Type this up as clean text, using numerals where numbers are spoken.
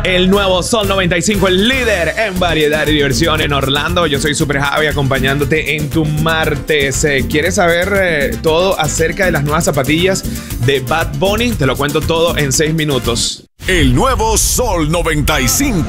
El nuevo Sol 95, el líder en variedad y diversión en Orlando. Yo soy Super Javi acompañándote en tu martes. ¿Quieres saber todo acerca de las nuevas zapatillas de Bad Bunny? Te lo cuento todo en 6 minutos. El nuevo Sol 95.